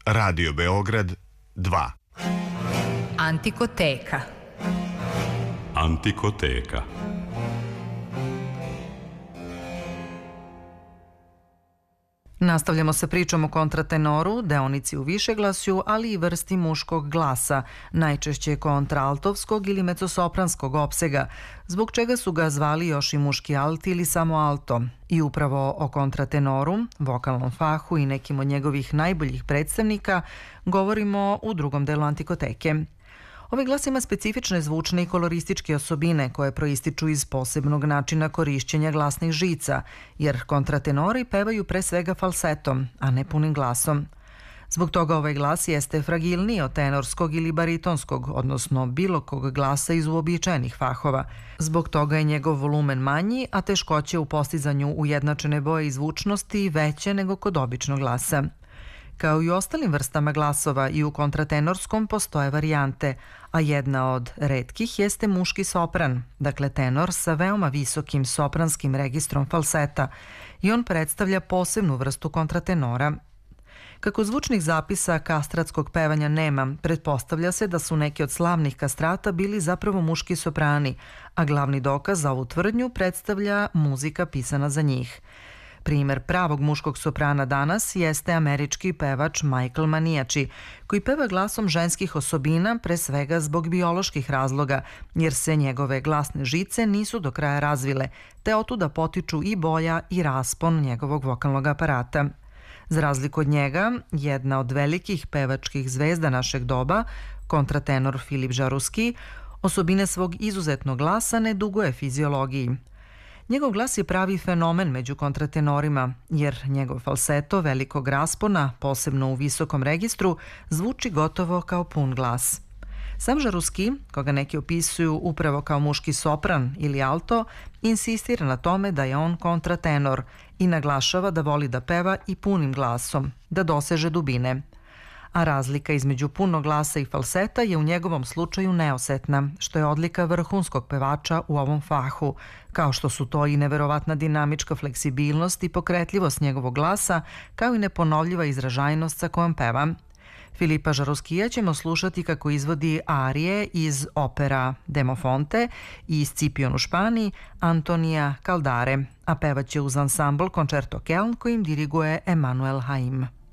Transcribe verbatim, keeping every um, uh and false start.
Radio Beograd dva. Antikoteka. Antikoteka. Nastavljamo sa pričom o kontratenoru, deonici u višeglasju, ali i vrsti muškog glasa, najčešće kontraaltovskog ili mecosopranskog opsega, zbog čega su ga zvali još i muški alt ili samo alto. I upravo o kontratenoru, vokalnom fahu i nekim od njegovih najboljih predstavnika govorimo u drugom delu Antikoteke. Ovaj glas ima specifične zvučne i kolorističke osobine koje proističu iz posebnog načina korišćenja glasnih žica, jer kontratenori pevaju pre svega falsetom, a ne punim glasom. Zbog toga ovaj glas jeste fragilniji od tenorskog ili baritonskog, odnosno bilo kog glasa iz uobičajenih fahova. Zbog toga je njegov volumen manji, a teškoće u postizanju ujednačene boje i zvučnosti veće nego kod običnog glasa. Kao i u ostalim vrstama glasova i u kontratenorskom postoje varijante, a jedna od retkih jeste muški sopran, dakle tenor sa veoma visokim sopranskim registrom falseta, i on predstavlja posebnu vrstu kontratenora. Kako zvučnih zapisa kastratskog pevanja nema, pretpostavlja se da su neki od slavnih kastrata bili zapravo muški soprani, a glavni dokaz za ovu tvrdnju predstavlja muzika pisana za njih. Primer pravog muškog soprana danas jeste američki pevač Michael Maniaci, koji peva glasom ženskih osobina pre svega zbog bioloških razloga, jer se njegove glasne žice nisu do kraja razvile, te otuda potiču i boja i raspon njegovog vokalnog aparata. Za razliku od njega, jedna od velikih pevačkih zvezda našeg doba, kontratenor Filip Žaruski, osobine svog izuzetnog glasa ne duguje fiziologiji. Njegov glas je pravi fenomen među kontratenorima, jer njegov falseto velikog raspona, posebno u visokom registru, zvuči gotovo kao pun glas. Sam Žaruski, koga neki opisuju upravo kao muški sopran ili alto, insistira na tome da je on kontratenor i naglašava da voli da peva i punim glasom, da doseže dubine. A razlika između punog glasa i falseta je u njegovom slučaju neosetna, što je odlika vrhunskog pevača u ovom fahu, kao što su to i neverovatna dinamička fleksibilnost i pokretljivost njegovog glasa, kao i neponovljiva izražajnost sa kojom peva. Filipa Žaruskija ćemo slušati kako izvodi arije iz opera Demofonte i Scipion u Španiji Antonija Caldare, a pevaće uz ansambl Concerto Keln kojim diriguje Emanuel Haim.